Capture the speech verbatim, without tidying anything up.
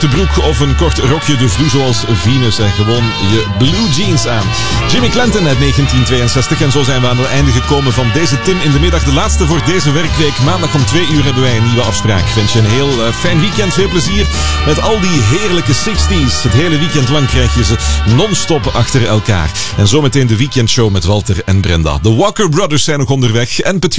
de broek of een kort rokje, dus doe zoals Venus en gewoon je blue jeans aan. Jimmy Clanton uit negentien tweeënzestig en zo zijn we aan het einde gekomen van deze Tim in de middag. De laatste voor deze werkweek. Maandag om twee uur hebben wij een nieuwe afspraak. Ik wens je een heel uh, fijn weekend, veel plezier met al die heerlijke zestig's. Het hele weekend lang krijg je ze non-stop achter elkaar. En zometeen de weekendshow met Walter en Brenda. De Walker Brothers zijn nog onderweg en Petula